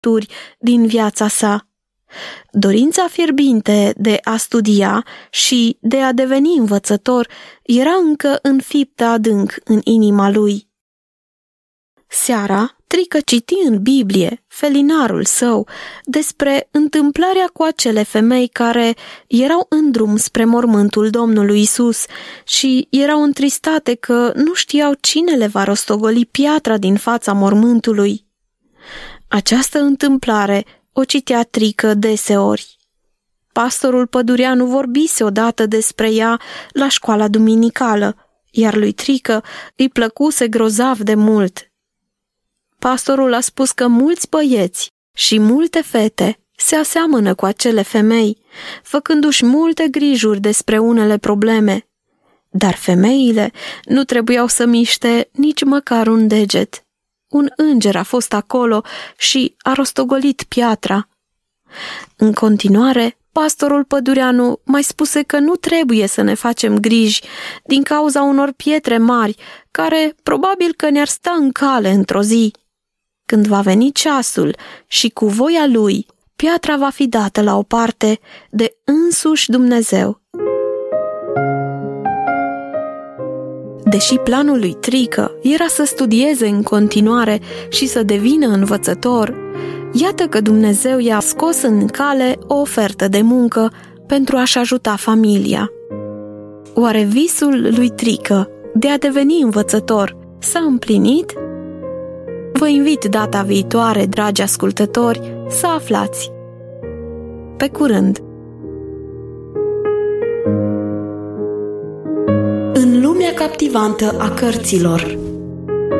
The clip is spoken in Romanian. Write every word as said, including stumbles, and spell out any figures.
din viața sa. Dorința fierbinte de a studia și de a deveni învățător era încă înfiptă adânc în inima lui. Seara, Trică citi în Biblie, felinarul său, despre întâmplarea cu acele femei care erau în drum spre mormântul Domnului Isus și erau întristate că nu știau cine le va rostogoli piatra din fața mormântului. Această întâmplare o citea Trică deseori. Pastorul Pădureanu vorbise odată despre ea la școala duminicală, iar lui Trică îi plăcuse grozav de mult. Pastorul a spus că mulți băieți și multe fete se aseamănă cu acele femei, făcându-și multe grijuri despre unele probleme. Dar femeile nu trebuiau să miște nici măcar un deget. Un înger a fost acolo și a rostogolit piatra. În continuare, pastorul Pădureanu mai spuse că nu trebuie să ne facem griji din cauza unor pietre mari, care probabil că ne-ar sta în cale într-o zi. Când va veni ceasul și cu voia lui, piatra va fi dată la o parte de însuși Dumnezeu. Deși planul lui Trică era să studieze în continuare și să devină învățător, iată că Dumnezeu i-a scos în cale o ofertă de muncă pentru a-și ajuta familia. Oare visul lui Trică de a deveni învățător s-a împlinit? Vă invit data viitoare, dragi ascultători, să aflați. Pe curând! În lumea captivantă a cărților.